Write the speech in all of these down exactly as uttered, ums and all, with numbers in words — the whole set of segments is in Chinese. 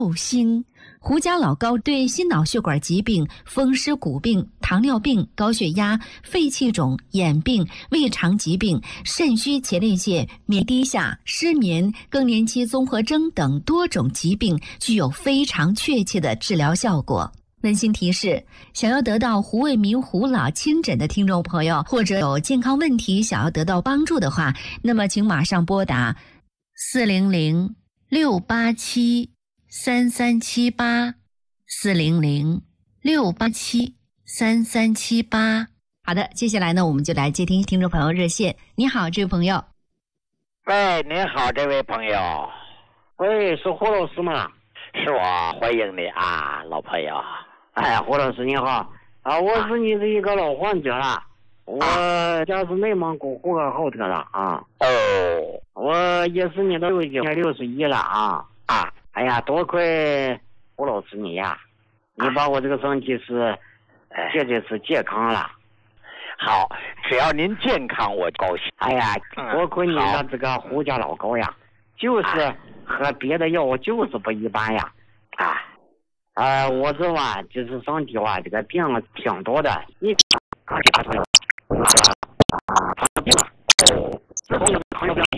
复兴。胡家老膏对心脑血管疾病、风湿骨病、糖尿病、高血压、肺气肿、眼病、胃肠疾病、肾虚前列腺、免低下、失眠、更年期综合征等多种疾病具有非常确切的治疗效果。温馨提示：想要得到胡卫民胡老亲诊的听众朋友，或者有健康问题想要得到帮助的话，那么请马上拨打四零零六八七三三七八四零零六八七三三七八。好的，接下来呢，我们就来接听听众朋友热线。你好，这位朋友。 喂，你好，这位朋友。 喂，是胡老师吗？ 是我，欢迎你啊，老朋友。 哎，胡老师你好啊，我是你的一个老患者了，我家是内蒙古呼和浩特的啊。 哦， 我也是你的六今年六十一了啊啊！ 哎呀，多亏胡老师你呀，你把我这个身体是绝对是健康了。 好，只要您健康，我高兴。 哎呀，多亏你的这个胡家老膏呀，就是和别的药就是不一般呀啊。呃，我这吧，就是身体吧，这个病挺多的。你糖尿病，糖尿病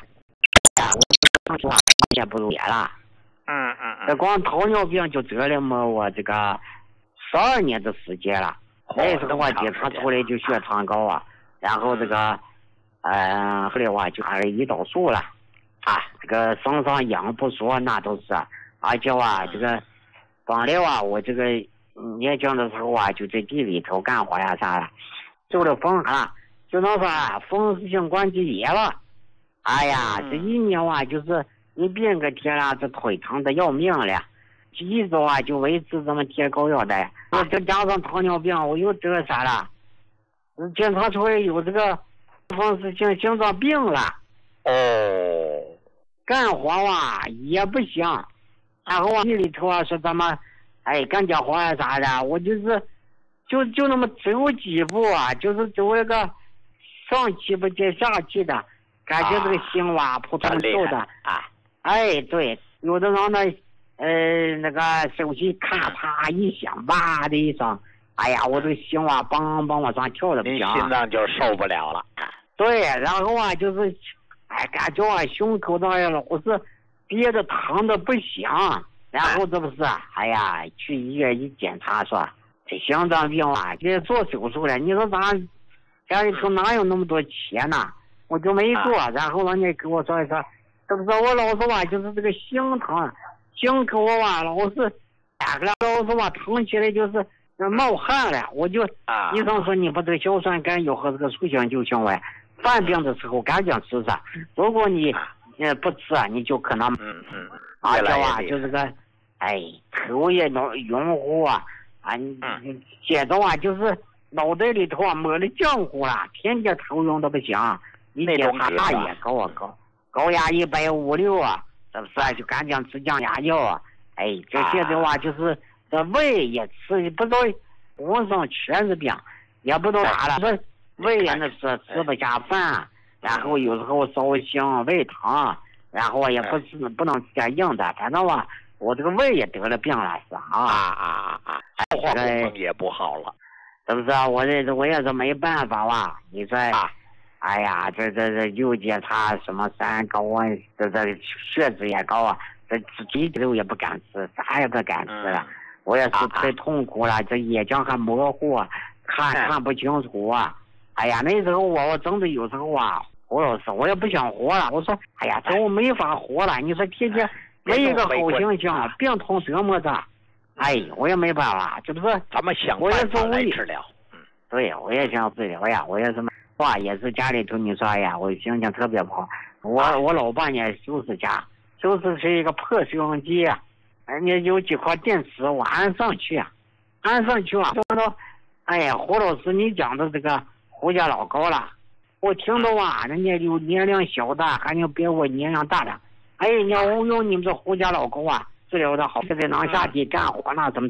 也，也不如别了。 嗯嗯嗯。 这光糖尿病就得了么？我这个十二年的时间了。那时候我检查出来就血糖高啊，然后这个，呃，后来我就还是胰岛素了，啊，这个身上痒不说那都是，而且啊，这个。本来啊，我这个年轻的时候啊，就在地里头干活呀啥的，受了风寒，就能说风湿性关节炎了。哎呀，这一年啊，就是你别个天了，这腿疼的要命了，一直啊就维持这么贴膏药的。我再加上糖尿病，我又得了啥了？检查出来有这个风湿性心脏病了。 哦， 干活啊也不行。然后啊，地里头啊说咱们，哎，干点活啊啥的，我就是，就就那么走几步啊，就是走一个上气不接下气的，感觉这个心哇扑通跳的啊，哎，对，有的人呢，呃，那个手机咔嚓一响，哇的一声，哎呀，我这个心哇梆梆往上跳的不行， 心脏就受不了了。 对，然后啊，就是，哎，感觉啊胸口上呀老是。憋得疼的不行，然后这不是，哎呀，去医院一检查说，这心脏病啊，这做手术了。你说咱家里头哪有那么多钱呢？我就没做。然后人家给我说一说，这不是我老是吧，就是这个心疼，心口啊老是，哎，老是吧疼起来就是冒汗了。我就医生说你把这个硝酸甘油和这个促性酒精外，犯病的时候赶紧吃噻。如果你呃，不吃啊，你就可能， 嗯嗯， 而且啊，就这个，哎，头也脑晕乎啊，啊，嗯，接着啊，就是脑袋里头啊抹了浆糊了，天天头晕的不行，一检查大也高啊高，高压一百五六啊，是不是啊？就赶紧吃降压药啊，哎，这现在话就是这胃也吃不到，浑身全是病，也不懂啥了，这胃也那是吃不下饭。然后有时候烧心、胃疼，然后也不吃不能吃点硬的，反正吧，我这个胃也得了病了，是啊啊啊啊！这个也不好了， 是不是啊？我这我也是没办法哇。你说，啊、哎呀，这这这又检查什么三高啊，这这血脂也高啊，这鸡肉也不敢吃，啥也不敢吃了。嗯、我也是太痛苦了，啊、这眼睛还模糊，看看不清楚啊。哎呀，那时候我我真的有时候啊。胡老师，我也不想活了。我说，哎呀，这我没法活了。你说天天没一个好形象，病痛折磨着，哎，我也没办法，这不是？ 咱们想办法来治疗。 嗯，对，我也想治疗呀。我也是，哇，也是家里头你说，哎呀，我心情特别不好。我我老伴呢收拾家，收拾是一个破收音机，人家有几块电池，我安上去啊，安上去啊。说到，哎呀，胡老师，你讲的这个胡家老高了。我听到啊，人家有年龄小的，还有比我年龄大的。哎，你要用你们这胡家老高啊，治疗的好，现在能下地干活那怎么？